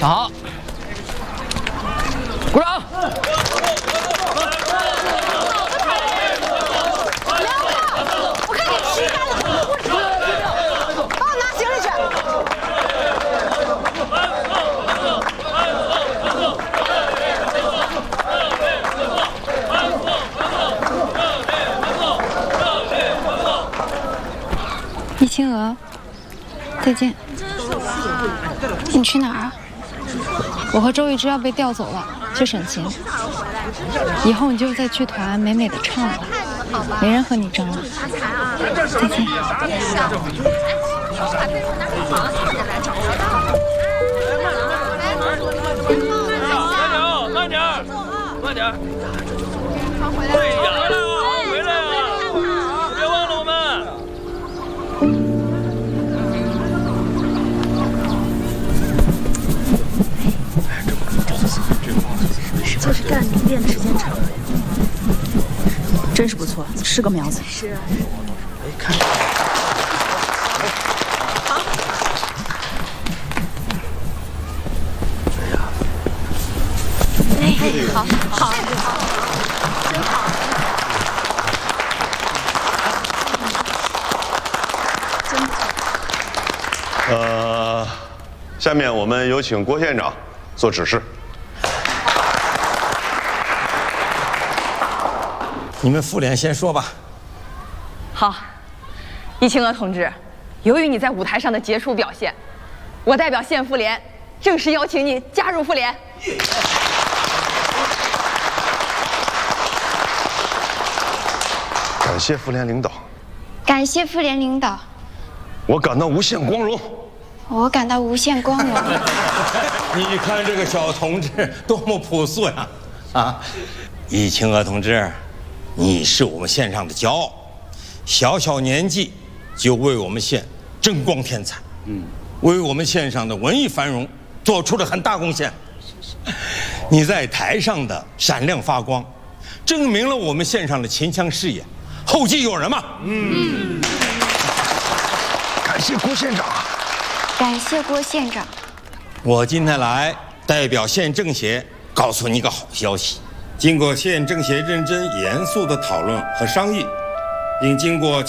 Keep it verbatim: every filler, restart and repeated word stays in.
好，鼓掌。 我看你吃饭了，帮我拿行李去。 易清娥，再见。你去哪儿啊？我和周玉芝要被调走了，去省钱。以后你就在剧团美美的唱了，没人和你争了。再见。 慢点，慢点，慢点。对呀，回来啊！别忘了我们。 就是干你练的时间长，真是不错，是个苗子。是啊。哎，看。好。哎，好，好，好，真好。真不错。 呃，下面我们有请郭县长做指示。 你们妇联先说吧。 好，易清娥同志，由于你在舞台上的杰出表现，我代表县妇联正式邀请你加入妇联。 感谢妇联领导， 感谢妇联领导， 我感到无限光荣。 我感到无限光荣。 你看这个小同志多么朴素呀！啊，易清娥同志。你是我们县上的骄傲，小小年纪就为我们县争光添彩，嗯，为我们县上的文艺繁荣做出了很大贡献。你在台上的闪亮发光，证明了我们县上的秦腔事业后继有人嘛。嗯， 感谢郭县长， 感谢郭县长。 我今天来代表县政协告诉你一个好消息。经过县政协认真严肃的讨论和商议，并经过